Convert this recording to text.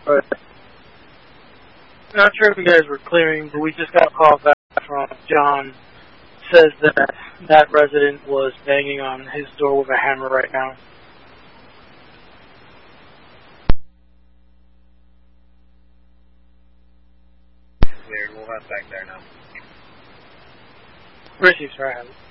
but not sure if you guys were clearing, but we just got a call back from John. Says that that resident was banging on his door with a hammer right now. Weird. We'll head back there now. Received, sir. I have it.